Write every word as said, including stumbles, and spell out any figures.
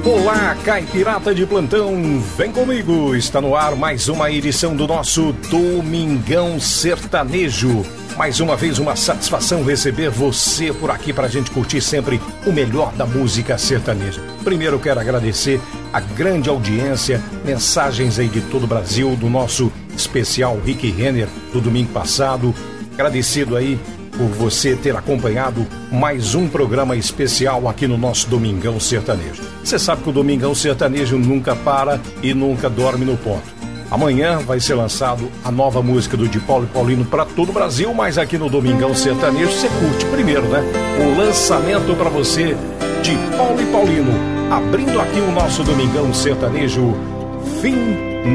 Olá, caipirata de plantão, vem comigo, está no ar mais uma edição do nosso Domingão Sertanejo. Mais uma vez uma satisfação receber você por aqui para a gente curtir sempre o melhor da música sertaneja. Primeiro eu quero agradecer a grande audiência, mensagens aí de todo o Brasil, do nosso especial Rick Renner do domingo passado. Agradecido aí por você ter acompanhado mais um programa especial aqui no nosso Domingão Sertanejo. Você sabe que o Domingão Sertanejo nunca para e nunca dorme no ponto. Amanhã vai ser lançado a nova música do De Paulo e Paulino para todo o Brasil, mas aqui no Domingão Sertanejo você curte primeiro, né? O lançamento para você de Paulo e Paulino, abrindo aqui o nosso Domingão Sertanejo, Fim